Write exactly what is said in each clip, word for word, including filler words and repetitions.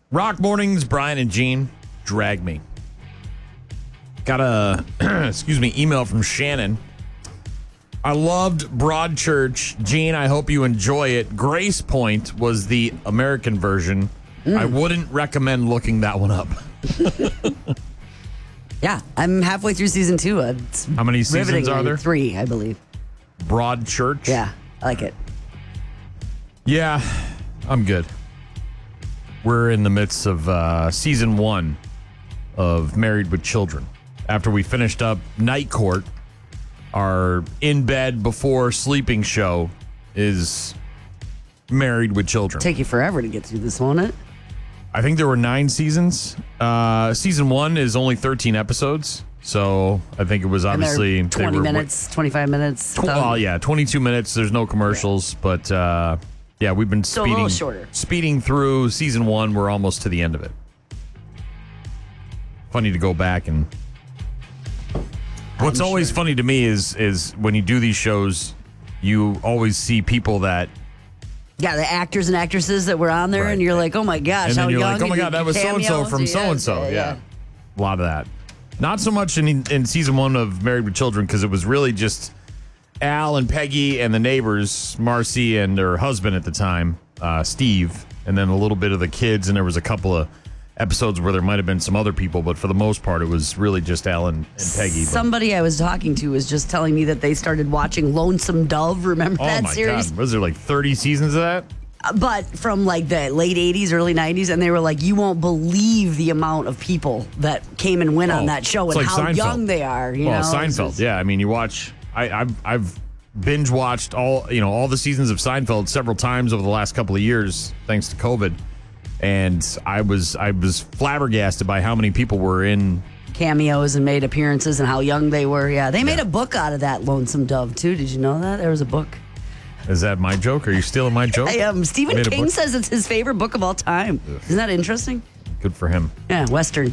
Rock Mornings, Brian and Gene, drag me. Got a, excuse me, email from Shannon. I loved Broadchurch. Gene, I hope you enjoy it. Grace Point was the American version. Mm. I wouldn't recommend looking that one up. Yeah, I'm halfway through season two. It's How many seasons are there? Three, I believe. Broadchurch? Yeah, I like it. Yeah, I'm good. We're in the midst of uh, season one of Married with Children. After we finished up Night Court, our in bed before sleeping show is Married with Children. Take you forever to get through this, won't it? I think there were nine seasons. Uh, season one is only thirteen episodes. So I think it was obviously twenty were, minutes, twenty-five minutes. Tw- well, yeah, twenty-two minutes. There's no commercials, yeah. but uh, yeah, we've been so speeding, a little shorter. speeding through season one. We're almost to the end of it. Funny to go back and. What's I'm always sure. funny to me is is when you do these shows, you always see people that. Yeah, the actors and actresses that were on there, Right. and you're like, oh my gosh, and then how you're young. like, oh my god, that was so and so from so and so. Yeah, a lot of that. Not so much in in season one of Married with Children because it was really just Al and Peggy and the neighbors, Marcy and her husband at the time, uh, Steve, and then a little bit of the kids, and there was a couple of episodes where there might have been some other people, but for the most part, it was really just Al and, and Peggy. Somebody I was talking to was just telling me that they started watching Lonesome Dove. Remember oh that my series? god, was there like thirty seasons of that? But from like the late eighties, early nineties, and they were like, you won't believe the amount of people that came and went Oh, on that show and like how Seinfeld. young they are. You well, know? Seinfeld, It's- yeah. I mean, you watch. I, I've I've binge watched all you know all the seasons of Seinfeld several times over the last couple of years, thanks to COVID, and I was I was flabbergasted by how many people were in cameos and made appearances and how young they were. Yeah, they made Yeah. a book out of that Lonesome Dove too. Did you know that there was a book? Is that my joke? Are you stealing my joke? I am. Stephen Made a King book? says it's his favorite book of all time. Isn't that interesting? Good for him. Yeah, Western.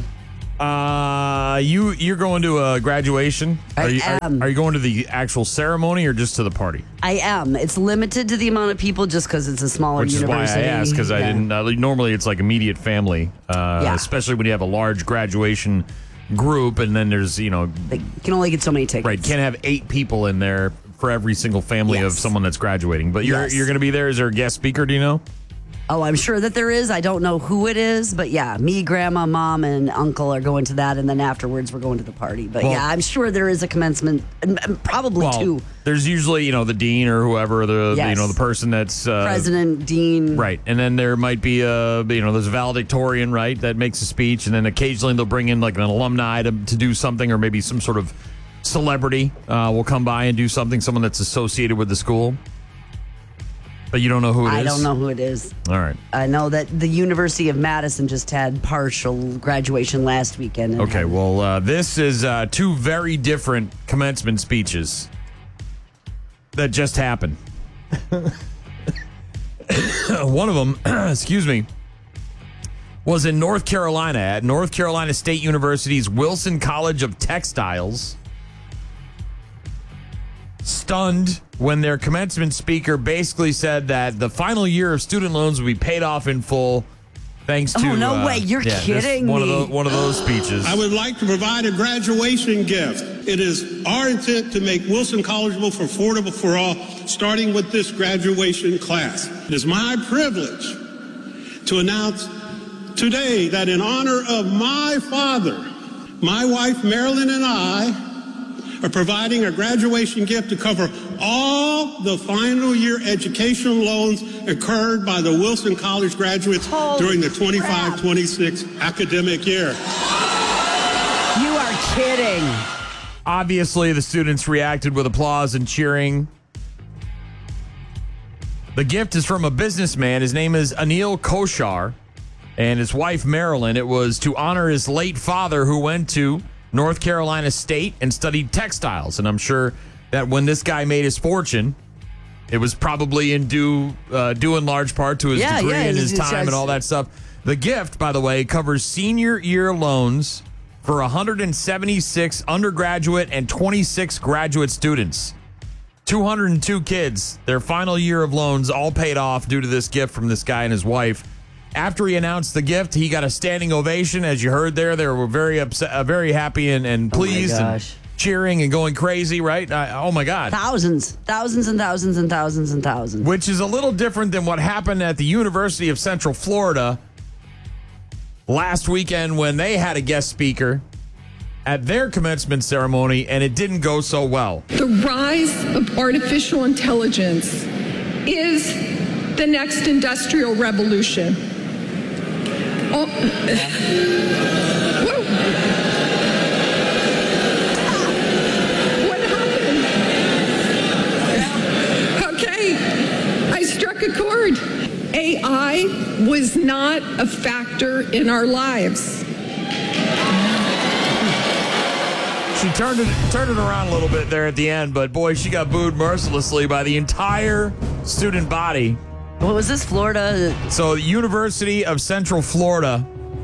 Uh, you you're going to a graduation? I are you, are- am. Are, you going to the actual ceremony or just to the party? I am. It's limited to the amount of people just because it's a smaller Which is why I university. asked, because I Yeah. didn't. Uh, normally, it's like immediate family, uh, Yeah. especially when you have a large graduation group, and then there's you know, They can only get so many tickets. right, can't have eight people in there for every single family of Yes. someone that's graduating. But you're Yes. you're going to be there. Is there a guest speaker? Do you know? Oh, I'm sure that there is. I don't know who it is, but yeah, me, grandma, mom, and uncle are going to that, and then afterwards we're going to the party. But Well- yeah, I'm sure there is a commencement, and- and probably Well, two. there's usually you know the dean or whoever the Yes. you know the person that's uh, President, dean. right, and then there might be a you know there's a valedictorian, right, that makes a speech, and then occasionally they'll bring in like an alumni to, to do something, or maybe some sort of celebrity uh, will come by and do something, someone that's associated with the school. But you don't know who it is? I don't know who it is. All right. I know that the University of Madison just had partial graduation last weekend. and Okay, had- well, uh, this is uh, two very different commencement speeches that just happened. One of them, excuse me, was in North Carolina at North Carolina State University's Wilson College of Textiles. Stunned when their commencement speaker basically said that the final year of student loans would be paid off in full thanks to... Oh, no uh, way. You're yeah, this- kidding one me. Of the, one of those speeches. I would like to provide a graduation gift. It is our intent to make Wilson collegeable for affordable for all, starting with this graduation class. It is my privilege to announce today that in honor of my father, my wife Marilyn and I are providing a graduation gift to cover all the final year educational loans incurred by the Wilson College graduates Holy during the crap. twenty-five twenty-six academic year. You are kidding. Obviously, the students reacted with applause and cheering. The gift is from a businessman. His name is Anil Koshar, and his wife, Marilyn. It was to honor his late father, who went to North Carolina State and studied textiles. And I'm sure that when this guy made his fortune, it was probably in due, uh, due in large part to his Yeah, degree yeah, and he's- his he's- time and all that stuff. The gift, by the way, covers senior year loans for one hundred seventy-six undergraduate and twenty-six graduate students. two hundred two kids, their final year of loans all paid off due to this gift from this guy and his wife. after he announced the gift, he got a standing ovation. As you heard there, they were very upset, uh, very happy and, and pleased oh and cheering and going crazy, right? Uh, oh, my God. Thousands, thousands and thousands and thousands and thousands. Which is a little different than what happened at the University of Central Florida last weekend when they had a guest speaker at their commencement ceremony, and it didn't go so well. The rise of artificial intelligence is the next industrial revolution. Oh. Whoa. What happened? Okay, I struck a chord. A I was not a factor in our lives. She turned it turned it around a little bit there at the end, but boy, she got booed mercilessly by the entire student body. What was this, Florida? So, the University of Central Florida,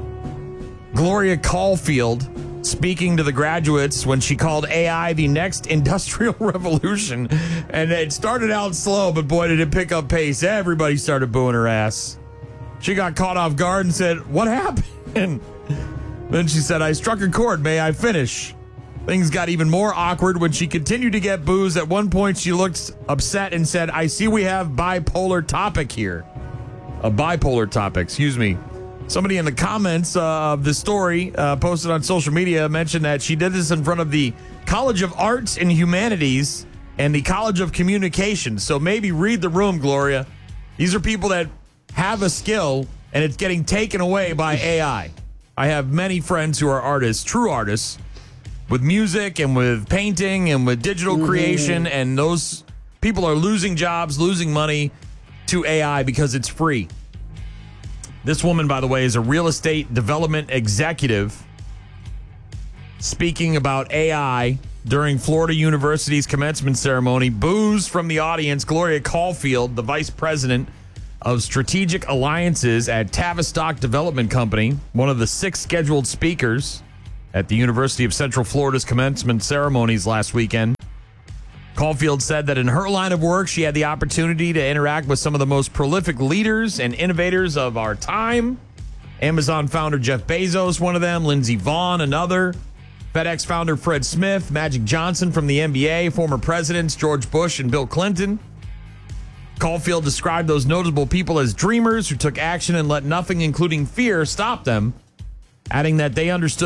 Gloria Caulfield, speaking to the graduates when she called A I the next industrial revolution. And it started out slow, but boy, did it pick up pace. Everybody started booing her ass. She got caught off guard and said, "What happened?" Then she said, "I struck a chord. May I finish?" Things got even more awkward when she continued to get boos. At one point, she looked upset and said, "I see we have bipolar topic here." A bipolar topic, excuse me. Somebody in the comments uh, of the story uh, posted on social media mentioned that she did this in front of the College of Arts and Humanities and the College of Communications. So maybe read the room, Gloria. These are people that have a skill, and it's getting taken away by A I. I have many friends who are artists, true artists, with music and with painting and with digital mm-hmm. creation, and those people are losing jobs, losing money to A I because it's free. This woman, by the way, is a real estate development executive speaking about A I during Florida University's commencement ceremony. Boos from the audience. Gloria Caulfield, the vice president of strategic alliances at Tavistock Development Company, one of the six scheduled speakers at the University of Central Florida's commencement ceremonies last weekend. Caulfield said that in her line of work, she had the opportunity to interact with some of the most prolific leaders and innovators of our time. Amazon founder Jeff Bezos, one of them, Lindsey Vonn, another, FedEx founder Fred Smith, Magic Johnson from the N B A, former presidents George Bush and Bill Clinton. Caulfield described those notable people as dreamers who took action and let nothing, including fear, stop them, adding that they understood